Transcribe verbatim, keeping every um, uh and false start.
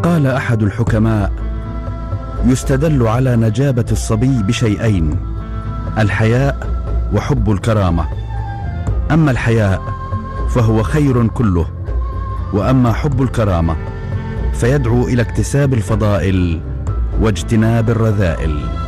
قال أحد الحكماء: يستدل على نجابة الصبي بشيئين: الحياء وحب الكرامة. أما الحياء فهو خير كله، وأما حب الكرامة فيدعو إلى اكتساب الفضائل واجتناب الرذائل.